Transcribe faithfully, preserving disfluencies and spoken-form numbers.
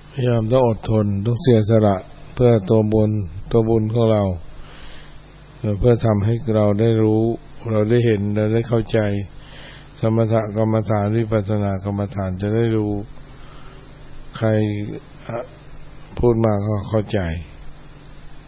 พยายามต้องอดทนต้องเสียสละเพื่อตัวบุญตัวบุญของเราเพื่อทำให้เราได้รู้เราได้เห็นเราได้เข้าใจสมถกรรมฐานวิปัสสนากรรมฐานจะได้รู้ใครพูดมาก็เข้าใจ